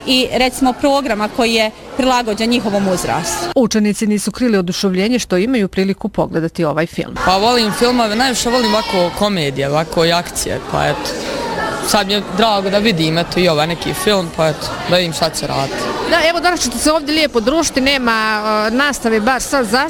i recimo programa koji je prilagođen njihovom uzrastu. Učenici nisu krili oduševljenje što imaju priliku pogledati ovaj film. Pa volim filmove, najviše volim ovako komedije, ovako i akcije, pa eto. Sad mi je drago da vidim i ovaj neki film, pa eto, da vidim šta će raditi. Da, evo danas ćete se ovdje lijepo družiti, nema nastave bar sad za